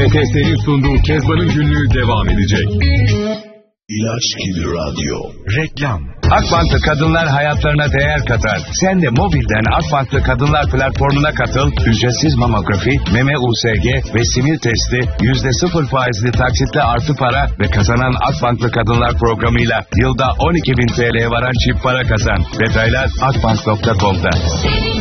PTT'nin sunduğu Kezban'ın günlüğü devam edecek. İlaç gibi radyo. Reklam. Akbank'ta kadınlar hayatlarına değer katar. Sen de mobilden Akbank'ta kadınlar platformuna katıl. Ücretsiz mamografi, meme USG ve simil testi, %0 faizli taksitle artı para ve kazanan Akbank'lı kadınlar programıyla yılda 12.000 TL'ye varan çift para kazan. Detaylar akbank.com'da.